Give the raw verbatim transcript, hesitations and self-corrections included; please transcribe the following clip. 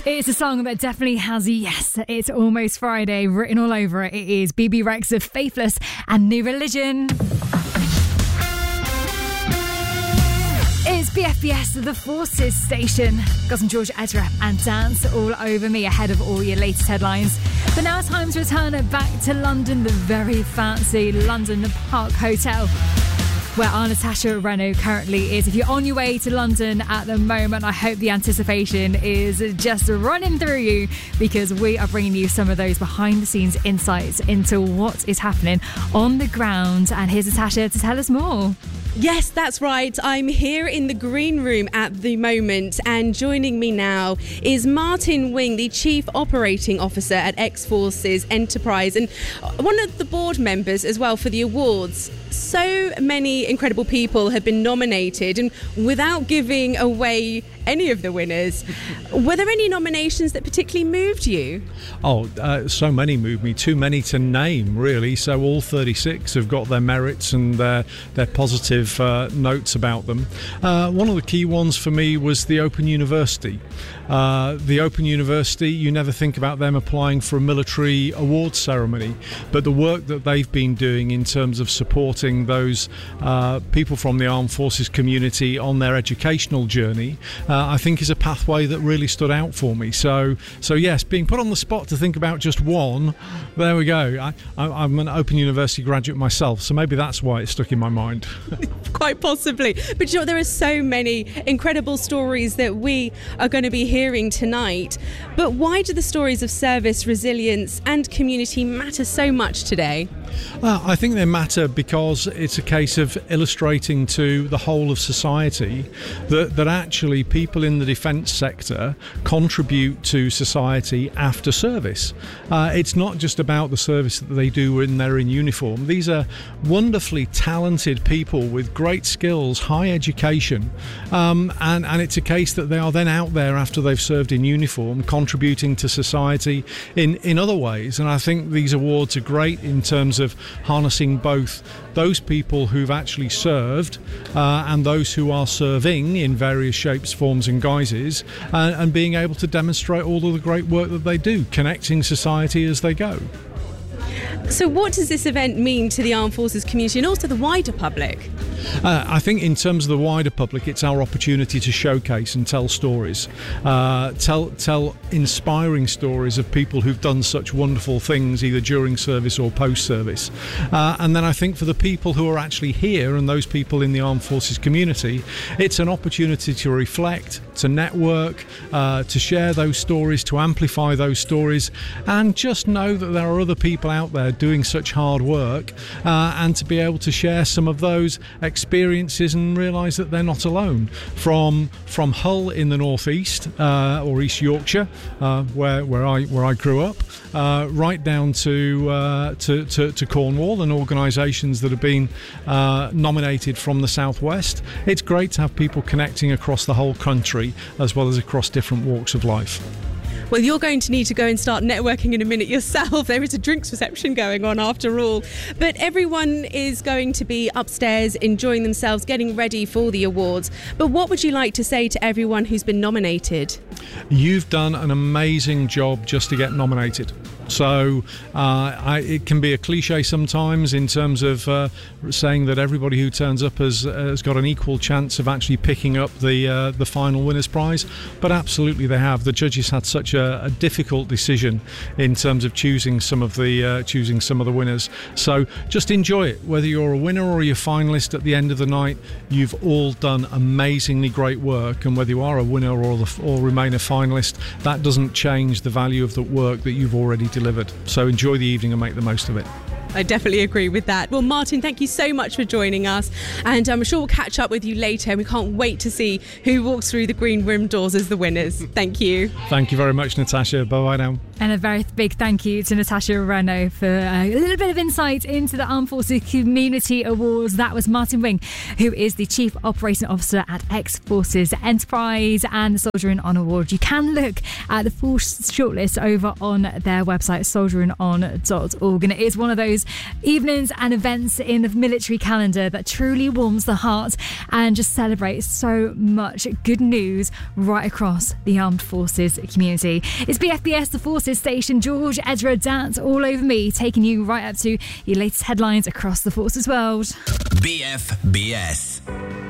It's a song that definitely has, yes, it's almost Friday written all over it. It is B B Rex of Faithless and New Religion. It's B F B S, the Forces station. Got some George Ezra and Dance All Over Me ahead of all your latest headlines. But now it's time to return it back to London, the very fancy London Park Hotel, where our Natasha Renault currently is. If you're on your way to London at the moment, I hope the anticipation is just running through you, because we are bringing you some of those behind-the-scenes insights into what is happening on the ground. And here's Natasha to tell us more. Yes, that's right. I'm here in the green room at the moment, and joining me now is Martin Wing, the Chief Operating Officer at X-Forces Enterprise and one of the board members as well for the awards. So many incredible people have been nominated, and without giving away any of the winners, were there any nominations that particularly moved you? Oh, uh, so many moved me, too many to name, really. So all thirty-six have got their merits and their, their positive uh, notes about them. Uh, one of the key ones for me was the Open University. Uh, the Open University, you never think about them applying for a military awards ceremony, but the work that they've been doing in terms of supporting those uh, people from the armed forces community on their educational journey, uh, I think is a pathway that really stood out for me. So, so yes, being put on the spot to think about just one, there we go. I, I, I'm an Open University graduate myself, so maybe that's why it stuck in my mind. Quite possibly. But you know, there are so many incredible stories that we are going to be hearing tonight. But why do the stories of service, resilience and community matter so much today? Uh, I think they matter because it's a case of illustrating to the whole of society that, that actually people in the defence sector contribute to society after service. Uh, it's not just about the service that they do when they're in uniform. These are wonderfully talented people with great skills, high education, um, and, and it's a case that they are then out there after they've served in uniform, contributing to society in, in other ways. And I think these awards are great in terms of harnessing both those people who've actually served uh, and those who are serving in various shapes, forms and guises, uh, and being able to demonstrate all of the great work that they do, connecting society as they go. So what does this event mean to the armed forces community and also the wider public? Uh, I think in terms of the wider public, it's our opportunity to showcase and tell stories, uh, tell tell inspiring stories of people who've done such wonderful things either during service or post-service. Uh, and then I think for the people who are actually here and those people in the armed forces community, it's an opportunity to reflect, to network, uh, to share those stories, to amplify those stories, and just know that there are other people out there doing such hard work, uh, and to be able to share some of those experiences and realise that they're not alone. From from Hull in the northeast uh, or East Yorkshire, uh, where where I where I grew up, uh, right down to, uh, to to to Cornwall, and organisations that have been uh, nominated from the southwest. It's great to have people connecting across the whole country as well as across different walks of life. Well, you're going to need to go and start networking in a minute yourself. There is a drinks reception going on after all. But everyone is going to be upstairs enjoying themselves, getting ready for the awards. But what would you like to say to everyone who's been nominated? You've done an amazing job just to get nominated. So uh, I, it can be a cliche sometimes in terms of uh, saying that everybody who turns up has, has got an equal chance of actually picking up the uh, the final winner's prize, but absolutely they have. The judges had such a, a difficult decision in terms of choosing some of the uh, choosing some of the winners. So just enjoy it. Whether you're a winner or you're a finalist at the end of the night, you've all done amazingly great work. And whether you are a winner or the, or remain a finalist, that doesn't change the value of the work that you've already delivered. So enjoy the evening and make the most of it. I definitely agree with that. Well, Martin, thank you so much for joining us, and I'm sure we'll catch up with you later, and we can't wait to see who walks through the green room doors as the winners. Thank you. Thank you very much, Natasha. Bye-bye now. And a very big thank you to Natasha Renault for a little bit of insight into the Armed Forces Community Awards. That was Martin Wing, who is the Chief Operating Officer at X-Forces Enterprise and the Soldiering On Award. You can look at the full shortlist over on their website, soldiering on dot org, and it is one of those Evenings and events in the military calendar that truly warms the heart and just celebrates so much good news right across the armed forces community. It's B F B S, the Forces Station. George, Ezra, Dance all over me, taking you right up to your latest headlines across the forces world. B F B S.